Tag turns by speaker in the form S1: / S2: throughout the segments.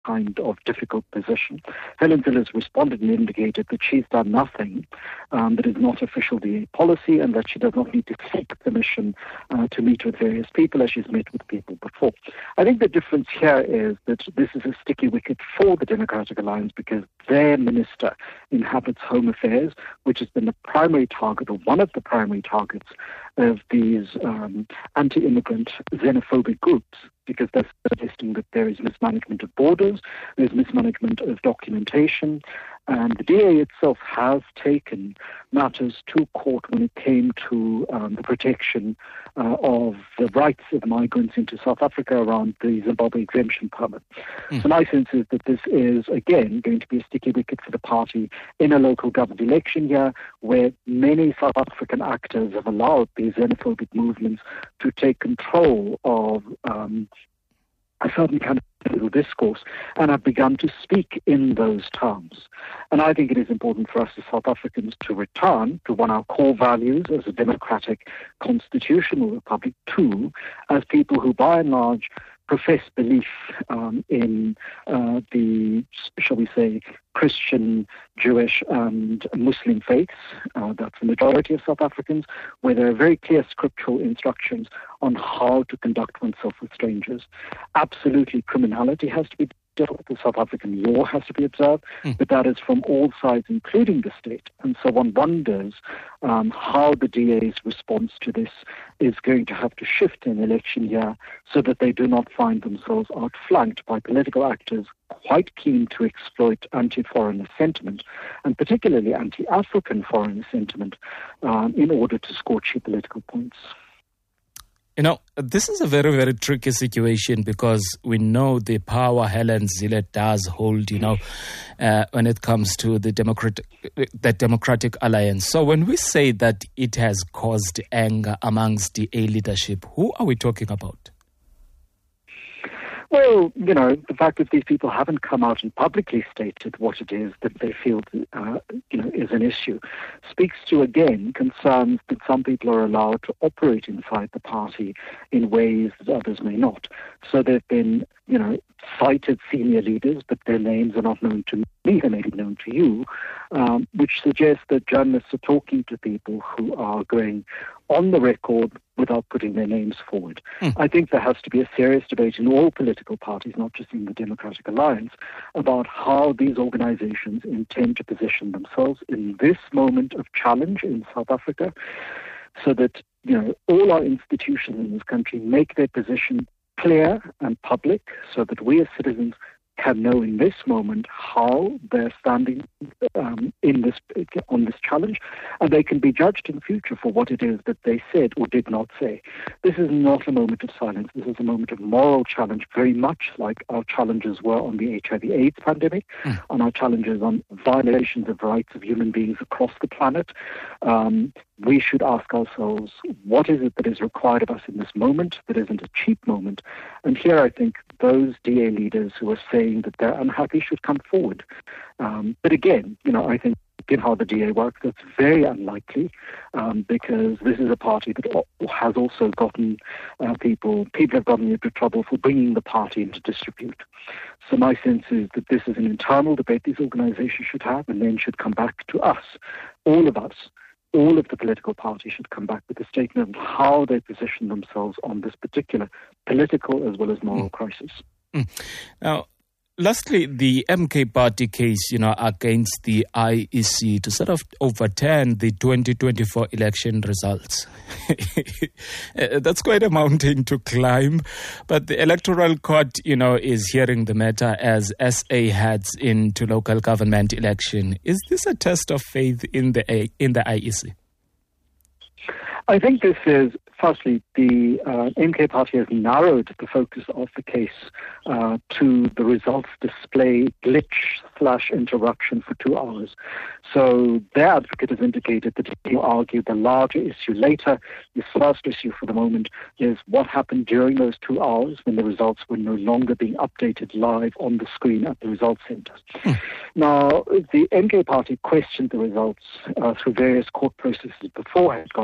S1: kind of difficult position. Helen Zille has responded and indicated that she's done nothing that is not official DA policy, and that she does not need to seek permission to meet with various people as she's met with people before. I think the difference here is that this is a sticky wicket for the Democratic Alliance, because their minister inhabits Home Affairs, which has been the primary target, or one of the primary targets, of these anti-immigrant xenophobic groups, because they're suggesting that there is mismanagement of borders, there's mismanagement of documentation, and the DA itself has taken matters to court when it came to the protection of the rights of migrants into South Africa around the Zimbabwe exemption permit. So my sense is that this is, again, going to be a sticky wicket for the party in a local government election year, where many South African actors have allowed these xenophobic movements to take control of a certain kind of political discourse, and have begun to speak in those terms. And I think it is important for us as South Africans to return to one of our core values as a democratic constitutional republic, too, as people who by and large profess belief in the, shall we say, Christian, Jewish and Muslim faiths. That's the majority of South Africans, where there are very clear scriptural instructions on how to conduct oneself with strangers. Absolutely, criminality has to be dealt with. The South African law has to be observed, but that is from all sides, including the state. And so one wonders how the DA's response to this is going to have to shift in election year, so that they do not find themselves outflanked by political actors quite keen to exploit anti-foreigner sentiment, and particularly anti-African foreigner sentiment, in order to score cheap political points.
S2: You know, this is a very, very tricky situation, because we know the power Helen Zille does hold, when it comes to the Democratic Alliance. So when we say that it has caused anger amongst the DA leadership, who are we talking about?
S1: Well, the fact that these people haven't come out and publicly stated what it is that they feel, is an issue, speaks to, again, concerns that some people are allowed to operate inside the party in ways that others may not. So there have been, cited senior leaders, but their names are not known to me, they may be known to you, which suggests that journalists are talking to people who are going on the record without putting their names forward. I think there has to be a serious debate in all political parties, not just in the Democratic Alliance, about how these organizations intend to position themselves in this moment of challenge in South Africa, so that, all our institutions in this country make their position clear and public, so that we as citizens can know in this moment how they're standing on this challenge, and they can be judged in future for what it is that they said or did not say. This is not a moment of silence. This is a moment of moral challenge, very much like our challenges were on the HIV/AIDS pandemic, on our challenges on violations of rights of human beings across the planet. We should ask ourselves, what is it that is required of us in this moment that isn't a cheap moment? And here I think those DA leaders who are saying that they're unhappy should come forward. But again, I think given how the DA works, that's very unlikely, because this is a party that has also gotten people have gotten into trouble for bringing the party into disrepute. So my sense is that this is an internal debate these organizations should have, and then should come back to us, all of us. All of the political parties should come back with a statement of how they position themselves on this particular political as well as moral crisis.
S2: Now, lastly, the MK Party case, against the IEC to sort of overturn the 2024 election results. That's quite a mountain to climb, but the Electoral Court, is hearing the matter as SA heads into local government election. Is this a test of faith in the IEC?
S1: I think this is, firstly, the MK Party has narrowed the focus of the case to the results display glitch/interruption for 2 hours. So their advocate has indicated that he will argue the larger issue later. This first issue for the moment is what happened during those 2 hours when the results were no longer being updated live on the screen at the results center. Now, the MK Party questioned the results through various court processes before. It had gone all the way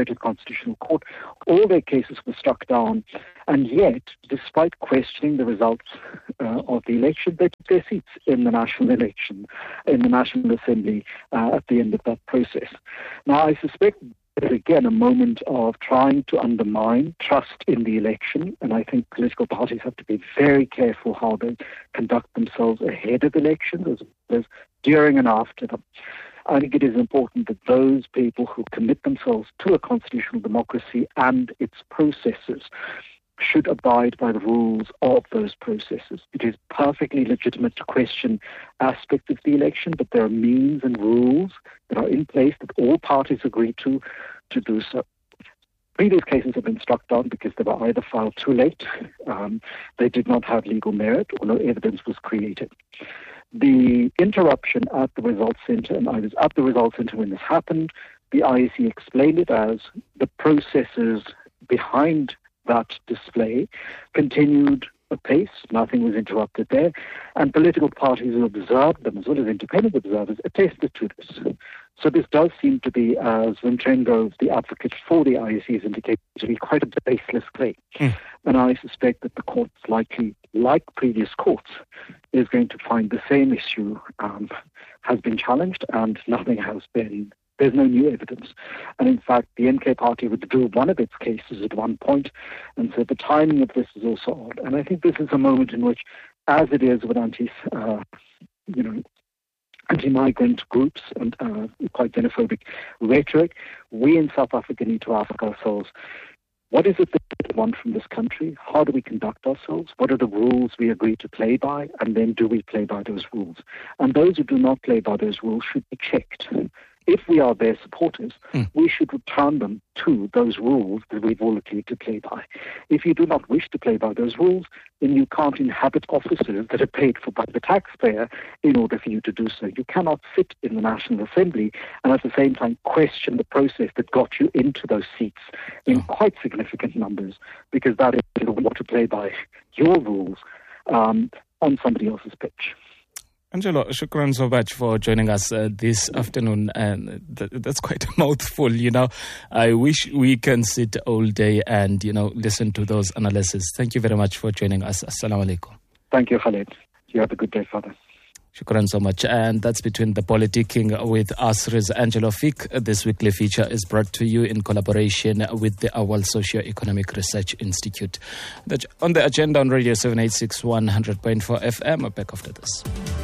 S1: United Constitutional Court. All their cases were struck down, and yet, despite questioning the results of the election, they took their seats in the national election, in the National Assembly at the end of that process. Now, I suspect there's again a moment of trying to undermine trust in the election, and I think political parties have to be very careful how they conduct themselves ahead of elections as well as during and after them. I think it is important that those people who commit themselves to a constitutional democracy and its processes should abide by the rules of those processes. It is perfectly legitimate to question aspects of the election, but there are means and rules that are in place that all parties agree to do so. Previous cases have been struck down because they were either filed too late, they did not have legal merit, or no evidence was created. The interruption at the results centre, and I was at the results centre when this happened, the IEC explained it as the processes behind that display continued apace, nothing was interrupted there, and political parties who observed them, as well as independent observers, attested to this. So this does seem to be, as Wintrengo, the advocate for the IEC, has indicated, to be quite a baseless claim. And I suspect that the court's likely, like previous courts, is going to find the same issue has been challenged and nothing has been. There's no new evidence. And in fact, the MK party withdrew one of its cases at one point, and so the timing of this is also odd. And I think this is a moment in which, as it is with anti-migrant groups and quite xenophobic rhetoric, we in South Africa need to ask ourselves, what is it that we want from this country? How do we conduct ourselves? What are the rules we agree to play by? And then do we play by those rules? And those who do not play by those rules should be checked. If we are their supporters, we should return them to those rules that we've all agreed to play by. If you do not wish to play by those rules, then you can't inhabit offices that are paid for by the taxpayer in order for you to do so. You cannot sit in the National Assembly and at the same time question the process that got you into those seats in quite significant numbers, because that is what to play by your rules on somebody else's pitch.
S2: Angelo, shukran so much for joining us this afternoon. And that's quite a mouthful, I wish we can sit all day and, listen to those analyses. Thank you very much for joining us. Assalamu alaikum.
S1: Thank you, Khaled. You have a good day, Father.
S2: Shukran so much. And that's Between the Politicking with Asri's Angelo Fick. This weekly feature is brought to you in collaboration with the Awal Socio-Economic Research Institute. On the agenda on Radio 786 100.4 FM. Back after this.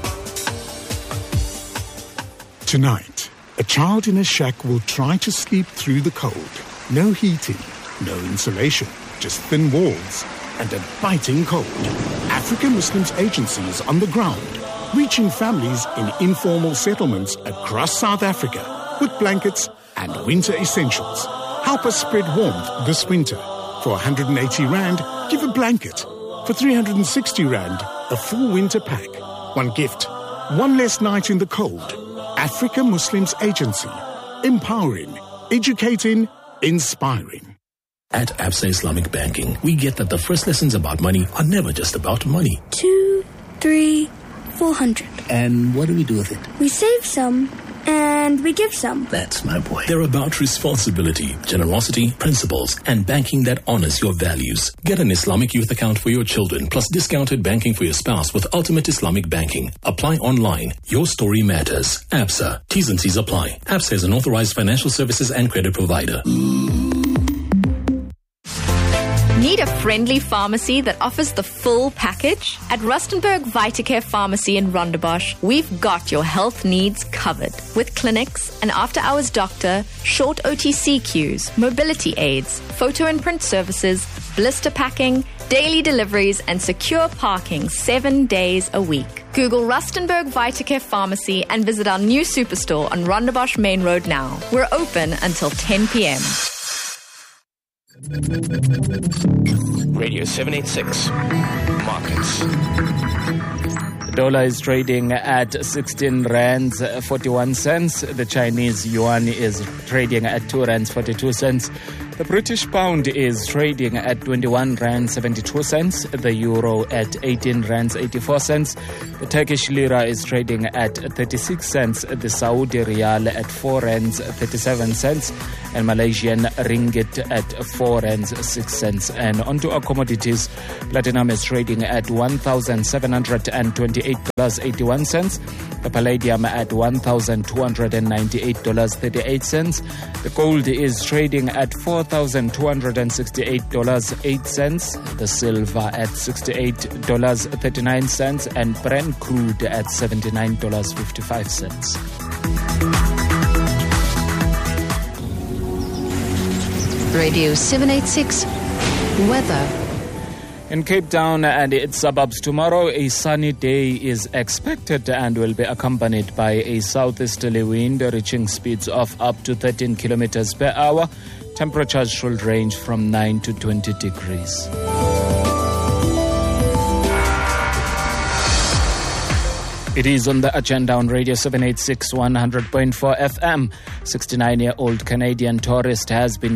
S3: Tonight, a child in a shack will try to sleep through the cold. No heating, no insulation, just thin walls and a biting cold. African Muslims Agency is on the ground, reaching families in informal settlements across South Africa with blankets and winter essentials. Help us spread warmth this winter. For 180 Rand, give a blanket. For 360 Rand, a full winter pack. One gift, one less night in the cold. Africa Muslims Agency. Empowering, educating, inspiring.
S4: At Absa Islamic Banking, we get that the first lessons about money are never just about money.
S5: 2, 3, 400.
S4: And what do we do with it?
S5: We save some, and we give some.
S4: That's my boy. They're about responsibility, generosity, principles, and banking that honors your values. Get an Islamic youth account for your children, plus discounted banking for your spouse with Ultimate Islamic Banking. Apply online. Your story matters. Absa. T's and C's apply. Absa is an authorized financial services and credit provider.
S6: Need a friendly pharmacy that offers the full package? At Rustenburg Vitacare Pharmacy in Rondebosch, we've got your health needs covered. With clinics, an after-hours doctor, short OTC queues, mobility aids, photo and print services, blister packing, daily deliveries, and secure parking 7 days a week. Google Rustenburg Vitacare Pharmacy and visit our new superstore on Rondebosch Main Road now. We're open until 10 p.m.
S7: Radio 786 Markets.
S2: The dollar is trading at 16 rands 41 cents. The Chinese yuan is trading at 2 rands 42 cents. The British pound is trading at 21 rands 72 cents. The euro at 18 rands 84 cents. The Turkish lira is trading at 36 cents. The Saudi riyal at 4 rands 37 cents. and Malaysian ringgit at 4 rands 6 cents. And onto our commodities, platinum is trading at $1,728.81. The palladium at $1,298.38. The gold is trading at $4,268.08. The silver at $68.39, and Brent crude at $79.55.
S8: Radio 786 weather.
S2: In Cape Town and its suburbs tomorrow, a sunny day is expected and will be accompanied by a southeasterly wind reaching speeds of up to 13 kilometers per hour. Temperatures should range from 9 to 20 degrees. It is on the agenda on Radio 786 100.4 FM. 69-year-old Canadian tourist has been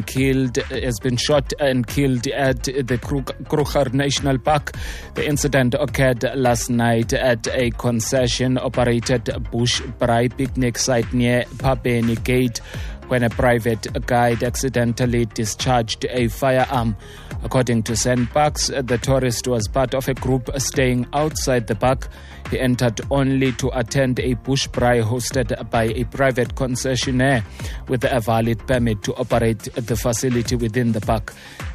S2: shot and killed at the Kruger National Park. The incident occurred last night at a concession-operated bush braai picnic site near Pabeni Gate, when a private guide accidentally discharged a firearm. According to SANParks, the tourist was part of a group staying outside the park. He entered only to attend a bush braai hosted by a private concessionaire with a valid permit to operate the facility within the park.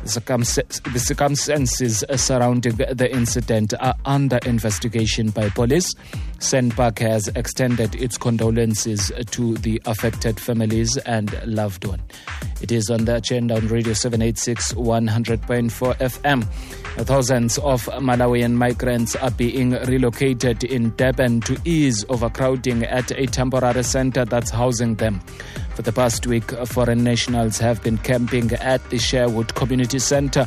S2: The circumstances surrounding the incident are under investigation by police. SANPark has extended its condolences to the affected families and loved one. It is on the agenda on Radio 786 100.4 FM. Thousands of Malawian migrants are being relocated in Durban to ease overcrowding at a temporary center that's housing them. For the past week, foreign nationals have been camping at the Sherwood Community Center,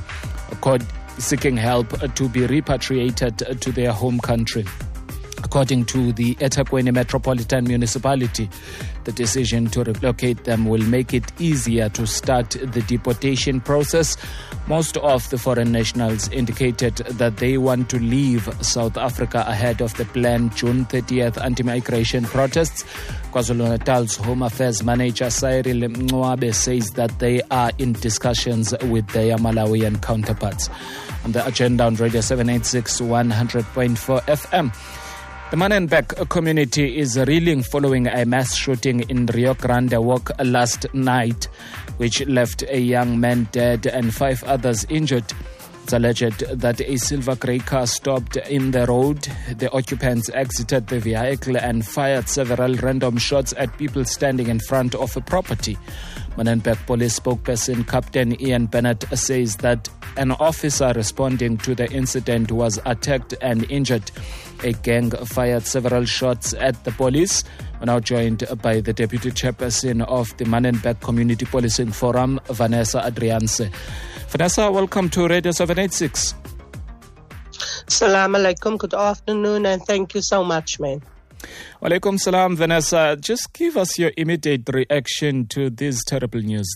S2: seeking help to be repatriated to their home country. According to the eThekwini Metropolitan Municipality, the decision to relocate them will make it easier to start the deportation process. Most of the foreign nationals indicated that they want to leave South Africa ahead of the planned June 30th anti-migration protests. KwaZulu-Natal's Home Affairs Manager Cyril Mncwabe says that they are in discussions with their Malawian counterparts. On the agenda on Radio 786 100.4 FM. The Manenberg community is reeling following a mass shooting in Rio Grande Walk last night, which left a young man dead and 5 others injured. It's alleged that a silver grey car stopped in the road. The occupants exited the vehicle and fired several random shots at people standing in front of a property. Manenberg police spokesperson Captain Ian Bennett says that an officer responding to the incident was attacked and injured. A gang fired several shots at the police. We're now joined by the Deputy Chairperson of the Manenberg Community Policing Forum, Vanessa Adrianse. Vanessa, welcome to Radio 786.
S9: Assalamu alaikum, good afternoon, and thank you so much, man.
S2: Walaikum salam, Vanessa. Just give us your immediate reaction to this terrible news.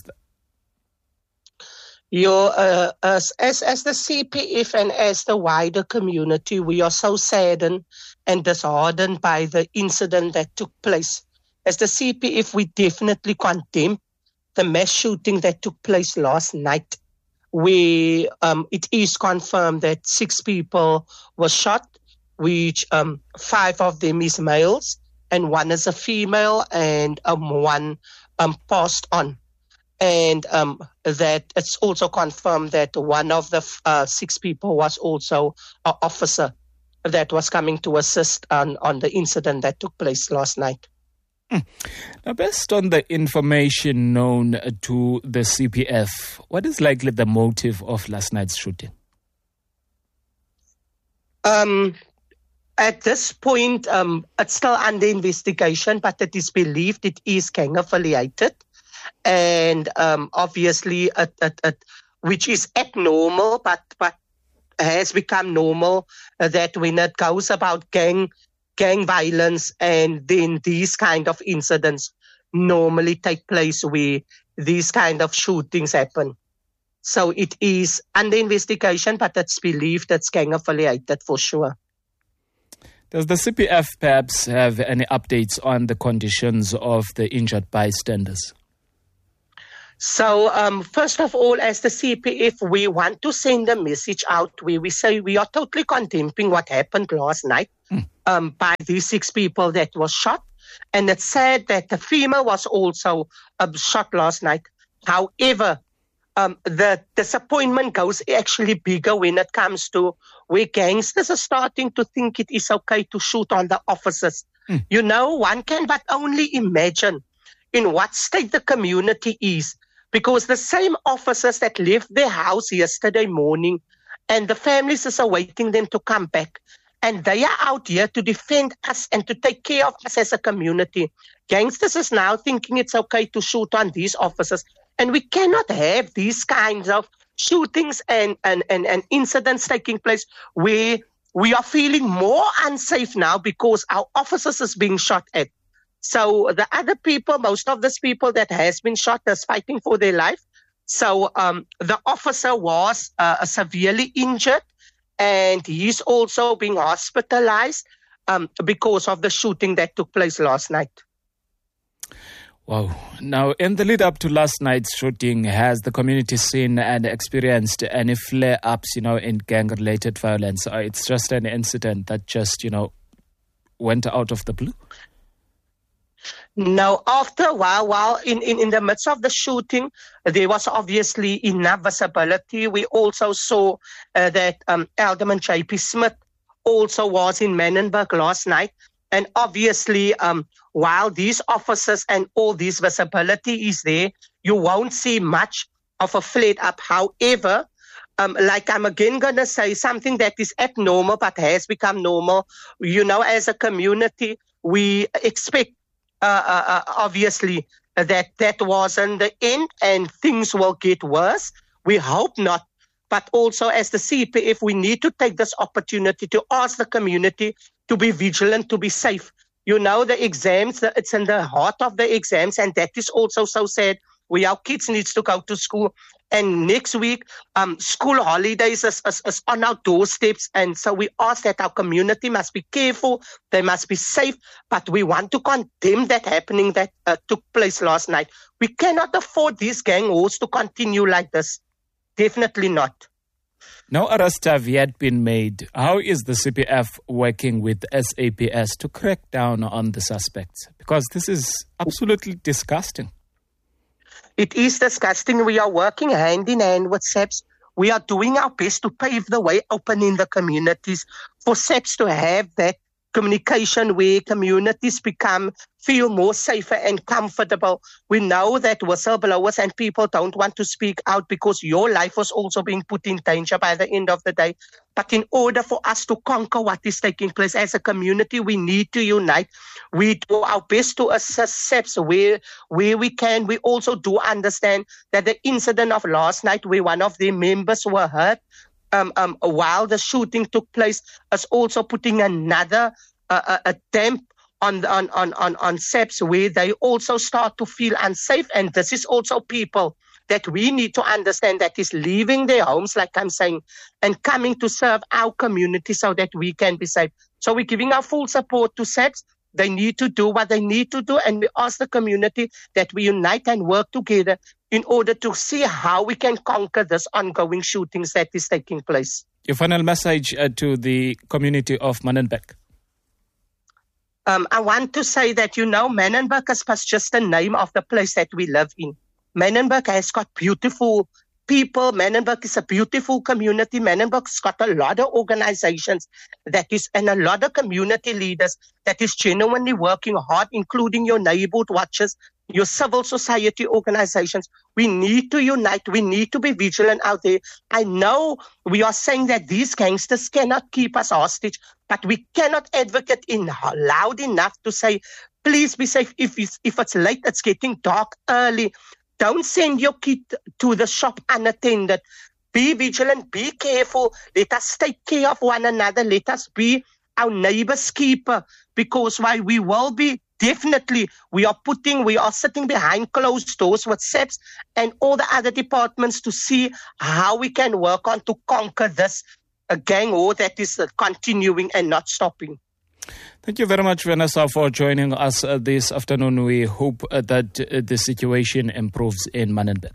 S9: As the CPF and as the wider community, we are so saddened and disheartened by the incident that took place. As the CPF, we definitely condemn the mass shooting that took place last night. It is confirmed that 6 people were shot, which 5 of them is males and 1 is a female, and 1 passed on. And that it's also confirmed that 1 of the 6 people was also an officer that was coming to assist on the incident that took place last night.
S2: Now, based on the information known to the CPF, what is likely the motive of last night's shooting?
S9: At this point, it's still under investigation, but it is believed it is gang affiliated. And obviously, which is abnormal, but has become normal, that when it goes about gang violence, and then these kind of incidents normally take place where these kind of shootings happen. So it is under investigation, but it's believed it's gang affiliated for sure.
S2: Does the CPF perhaps have any updates on the conditions of the injured bystanders?
S9: So, first of all, as the CPF, we want to send a message out where we say we are totally condemning what happened last night by these 6 people that was shot. And it's sad that the female was also shot last night. However, the disappointment goes actually bigger when it comes to where gangsters are starting to think it is okay to shoot on the officers. You know, one can but only imagine in what state the community is, because the same officers that left their house yesterday morning and the families is awaiting them to come back, and they are out here to defend us and to take care of us as a community. Gangsters is now thinking it's okay to shoot on these officers, and we cannot have these kinds of shootings and incidents taking place where we are feeling more unsafe now because our officers is being shot at. So the other people, most of these people that has been shot is fighting for their life. So the officer was severely injured, and he's also being hospitalized because of the shooting that took place last night.
S2: Wow. Now, in the lead up to last night's shooting, has the community seen and experienced any flare-ups, in gang-related violence? Or it's just an incident that just, went out of the blue?
S9: No, after a while in the midst of the shooting, there was obviously enough visibility. We also saw that Alderman J.P. Smith also was in Menenberg last night. And obviously, while these officers and all this visibility is there, you won't see much of a flare-up. However, like I'm again going to say something that is abnormal but has become normal. As a community, we expect, obviously, that wasn't the end and things will get worse. We hope not. But also as the CPF, we need to take this opportunity to ask the community to be vigilant, to be safe. The exams, it's in the heart of the exams, and that is also so sad. Our kids needs to go to school. And next week, school holidays is on our doorsteps. And so we ask that our community must be careful, they must be safe. But we want to condemn that happening that took place last night. We cannot afford these gang wars to continue like this. Definitely not.
S2: No arrests have yet been made. How is the CPF working with SAPS to crack down on the suspects? Because this is absolutely disgusting.
S9: It is disgusting. We are working hand in hand with SAPS. We are doing our best to pave the way open in the communities for SAPS to have that communication where communities feel more safer and comfortable. We know that whistleblowers and people don't want to speak out because your life was also being put in danger by the end of the day. But in order for us to conquer what is taking place as a community, we need to unite. We do our best to assist SAPS where we can. We also do understand that the incident of last night where one of their members were hurt while the shooting took place is also putting another a damp on SAPS where they also start to feel unsafe. And this is also people that we need to understand that is leaving their homes, like I'm saying, and coming to serve our community so that we can be safe. So we're giving our full support to SAPS. They need to do what they need to do, and we ask the community that we unite and work together in order to see how we can conquer this ongoing shootings that is taking place.
S2: Your final message to the community of Menenberg?
S9: I want to say that, Menenberg is just the name of the place that we live in. Menenberg has got beautiful people. Menenberg is a beautiful community. Menenberg's got a lot of organizations and a lot of community leaders that is genuinely working hard, including your neighborhood watchers, your civil society organizations. We need to unite. We need to be vigilant out there. I know we are saying that these gangsters cannot keep us hostage, but we cannot advocate loud enough to say, please be safe. If it's late, it's getting dark early. Don't send your kid to the shop unattended. Be vigilant, be careful. Let us take care of one another. Let us be our neighbor's keeper, because we will be definitely, we are sitting behind closed doors with SAPS and all the other departments to see how we can work on to conquer this gang war that is continuing and not stopping.
S2: Thank you very much, Vanessa, for joining us this afternoon. We hope that the situation improves in Manenberg.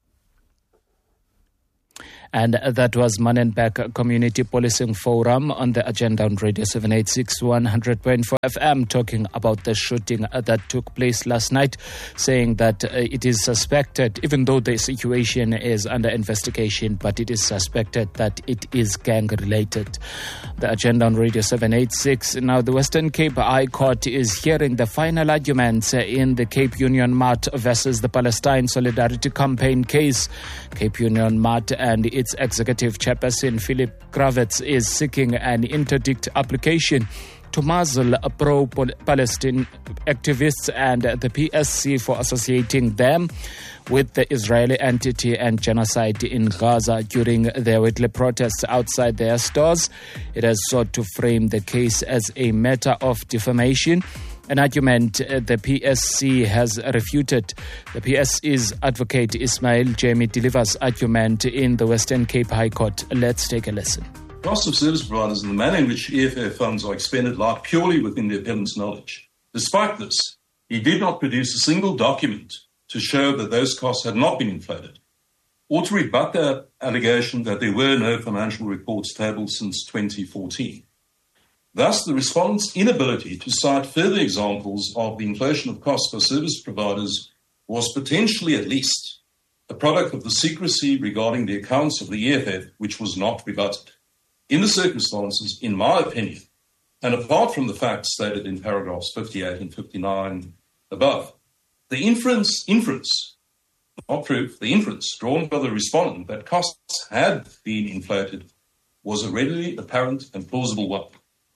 S2: And that was Manenberg Community Policing Forum on the agenda on Radio 786 100.4 FM, talking about the shooting that took place last night, saying that it is suspected, even though the situation is under investigation, but it is suspected that it is gang-related. The agenda on Radio 786. Now, the Western Cape High Court is hearing the final arguments in the Cape Union Mart versus the Palestine Solidarity Campaign case. Cape Union Mart and its executive chairperson Philip Kravitz is seeking an interdict application to muzzle pro-Palestine activists and the PSC for associating them with the Israeli entity and genocide in Gaza during their weekly protests outside their stores. It has sought to frame the case as a matter of defamation, an argument the PSC has refuted. The PSC's advocate Ismail Jamie delivers argument in the Western Cape High Court. Let's take a listen.
S10: Costs of service providers and the manner in which EFF funds are expended lie purely within the appellant's knowledge. Despite this, he did not produce a single document to show that those costs had not been inflated, or to rebut the allegation that there were no financial reports tabled since 2014. Thus, the respondent's inability to cite further examples of the inflation of costs for service providers was potentially, at least, a product of the secrecy regarding the accounts of the EFF, which was not rebutted. In the circumstances, in my opinion, and apart from the facts stated in paragraphs 58 and 59 above, the inference, not proof, the inference drawn by the respondent that costs had been inflated was a readily apparent and plausible one.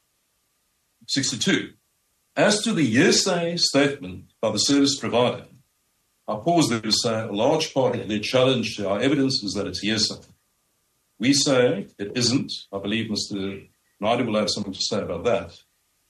S10: 62. As to the hearsay statement by the service provider, I pause there to say a large part of their challenge to our evidence is that it's hearsay. We say it isn't. I believe Mr. Naidu will have something to say about that.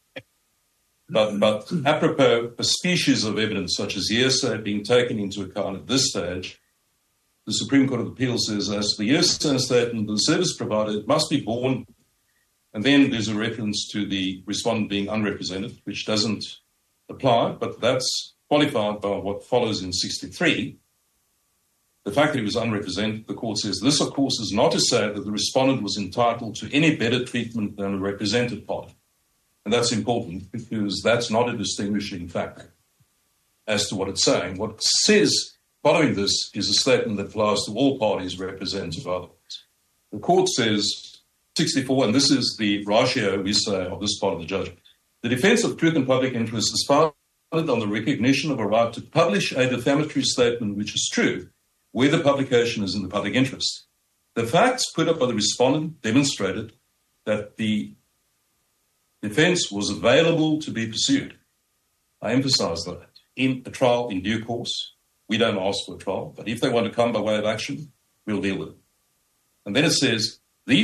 S10: But apropos a species of evidence such as hearsay being taken into account at this stage, the Supreme Court of Appeal says as to the hearsay statement of the service provider, it must be borne. And then there's a reference to the respondent being unrepresented, which doesn't apply, but that's qualified by what follows in 63. The fact that he was unrepresented, the court says, this, of course, is not to say that the respondent was entitled to any better treatment than a represented party. And that's important because that's not a distinguishing factor as to what it's saying. What it says following this is a statement that applies to all parties represented by others. The court says, 64, and this is the ratio, we say, of this part of the judgment. The defence of truth and public interest is founded on the recognition of a right to publish a defamatory statement which is true, where the publication is in the public interest. The facts put up by the respondent demonstrated that the defence was available to be pursued. I emphasise that. In a trial in due course, we don't ask for a trial, but if they want to come by way of action, we'll deal with it. And then it says,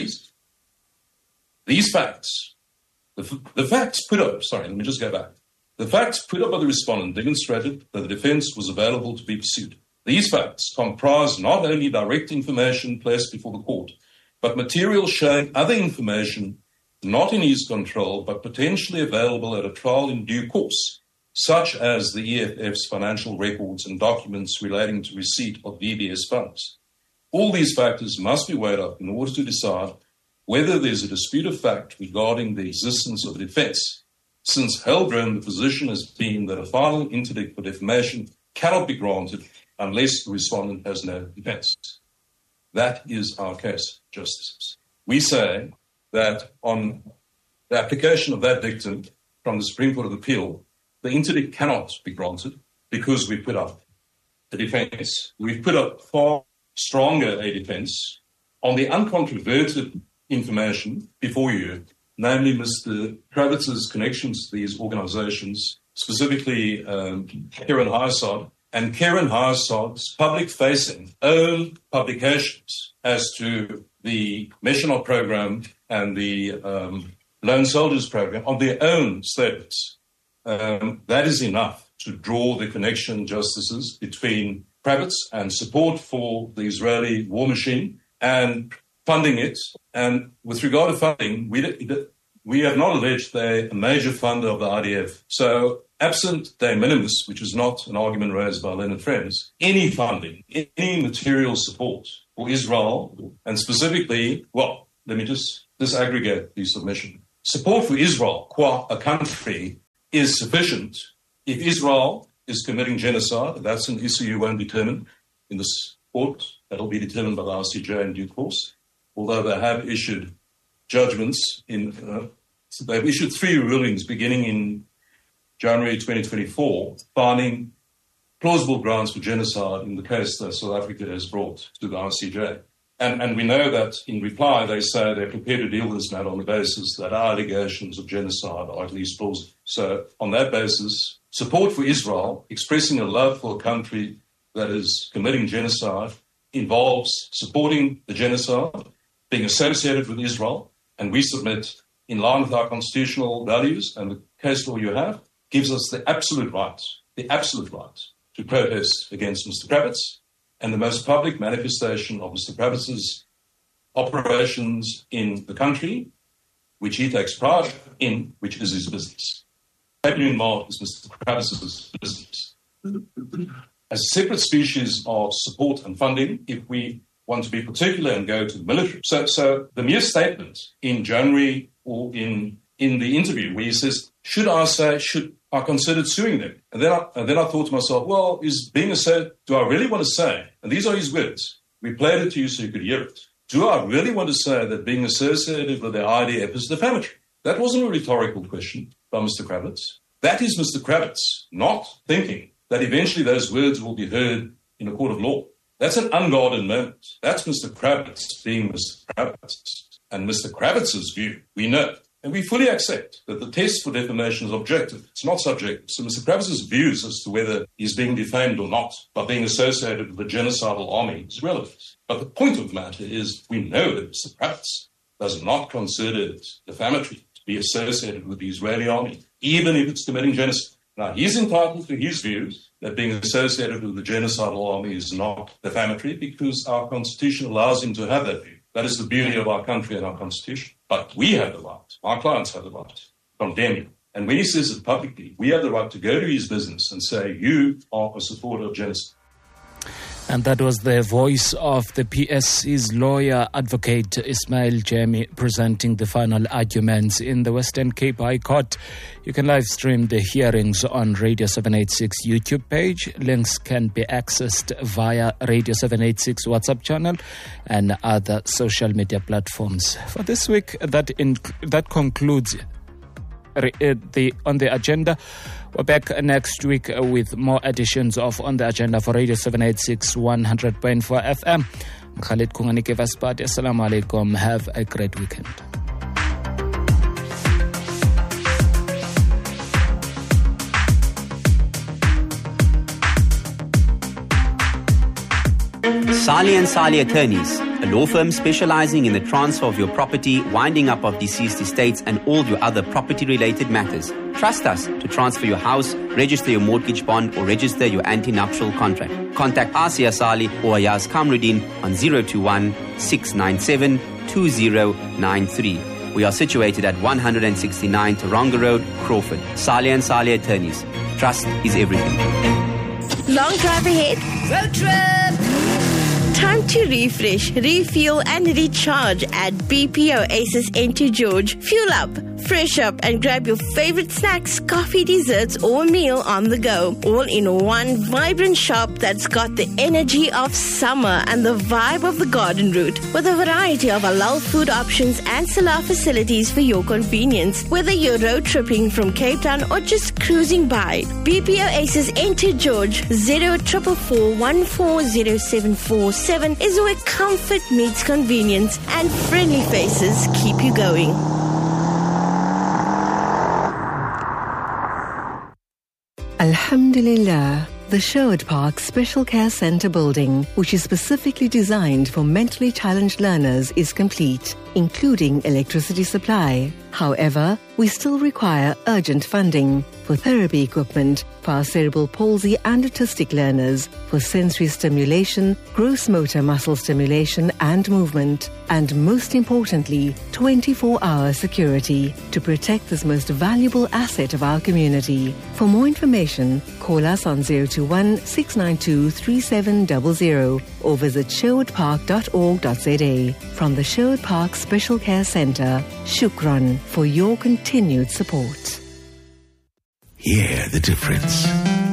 S10: these facts, the facts put up, let me just go back. The facts put up by the respondent demonstrated that the defence was available to be pursued. These facts comprise not only direct information placed before the court, but material showing other information not in his control, but potentially available at a trial in due course, such as the EFF's financial records and documents relating to receipt of VBS funds. All these factors must be weighed up in order to decide whether there's a dispute of fact regarding the existence of a defence, since held round the position has been that a final interdict for defamation cannot be granted unless the respondent has no defence. That is our case, Justices. We say that on the application of that dictum from the Supreme Court of Appeal, the interdict cannot be granted because we put up a defence. We've put up far stronger a defence on the uncontroverted information before you, namely Mr. Kravitz's connections to these organisations, specifically Karen Highside, and Karen Highside's public-facing own publications as to the Meshenot program and the Lone Soldiers program on their own statements. That is enough to draw the connection, Justices, between Kravitz and support for the Israeli war machine and funding it. And with regard to funding, we have not alleged they're a major funder of the IDF. So absent de minimis, which is not an argument raised by Leonard Friends, any funding, any material support for Israel, and specifically, well, let me just disaggregate the submission. Support for Israel, qua a country, is sufficient if Israel is committing genocide. That's an issue you won't determine in this court. That'll be determined by the ICJ in due course. Although they have issued judgments they've issued 3 rulings beginning in January 2024, finding plausible grounds for genocide in the case that South Africa has brought to the ICJ. And we know that in reply, they say they're prepared to deal with this matter on the basis that our allegations of genocide are at least plausible. So on that basis, support for Israel, expressing a love for a country that is committing genocide, involves supporting the genocide, being associated with Israel, and we submit, in line with our constitutional values and the case law you have, gives us the absolute right to protest against Mr. Kravitz, and the most public manifestation of Mr. Kravitz's operations in the country, which he takes pride in, which is his business. Myanmar is Mr. Kravitz's business. As a separate species of support and funding, if we want to be particular and go to the military. So the mere statement in January or in the interview where he says, should I considered suing them? And then I thought to myself, well, do I really want to say, and these are his words, we played it to you so you could hear it. Do I really want to say that being associated with the IDF is defamatory? That wasn't a rhetorical question by Mr. Kravitz. That is Mr. Kravitz not thinking that eventually those words will be heard in a court of law. That's an unguarded moment. That's Mr. Kravitz being Mr. Kravitz. And Mr. Kravitz's view, we know, and we fully accept that the test for defamation is objective. It's not subjective. So Mr. Kravitz's views as to whether he's being defamed or not by being associated with the genocidal army is relevant. But the point of the matter is we know that Mr. Kravitz does not consider it defamatory to be associated with the Israeli army, even if it's committing genocide. Now, he's entitled to his views that being associated with the genocidal army is not defamatory because our constitution allows him to have that view. That is the beauty of our country and our constitution. But we have the right, our clients have the right to condemn him. And when he says it publicly, we have the right to go to his business and say, you are a supporter of genocide.
S2: And that was the voice of the PSC's lawyer, Advocate Ismail Jami, presenting the final arguments in the Western Cape High Court. You can live stream the hearings on Radio 786 YouTube page. Links can be accessed via Radio 786 WhatsApp channel and other social media platforms. For this week, that concludes on the agenda. We're back next week with more editions of On the Agenda for Radio 786 100.4 FM. Khalid Kunganike Vaspati. Assalamu alaikum. Have a great weekend.
S11: Sali and Sali Attorneys, a law firm specializing in the transfer of your property, winding up of deceased estates, and all your other property-related matters. Trust us to transfer your house, register your mortgage bond, or register your anti-nuptial contract. Contact Asia Sali or Ayaz Kamruddin on 021-697-2093. We are situated at 169 Taronga Road, Crawford. Sali and Sali Attorneys. Trust is everything.
S12: Long drive ahead. Road trip. Time to refresh, refuel and recharge at BP Oasis St. George. Fuel up, fresh up and grab your favorite snacks, coffee, desserts or meal on the go. All in one vibrant shop that's got the energy of summer and the vibe of the garden route. With a variety of halal food options and salah facilities for your convenience. Whether you're road tripping from Cape Town or just cruising by. BP Oasis St. George 0444140747 is where comfort meets convenience and friendly faces keep you going.
S13: Alhamdulillah, the Sherwood Park Special Care Centre building, which is specifically designed for mentally challenged learners, is complete. including electricity supply. However, we still require urgent funding for therapy equipment for our cerebral palsy and autistic learners, for sensory stimulation, gross motor muscle stimulation and movement, and most importantly, 24-hour security to protect this most valuable asset of our community. For more information, call us on 021 692 3700 or visit sherwoodpark.org.za. From the Sherwood Park Special Care Centre, Shukran for your continued support.
S14: Hear the difference.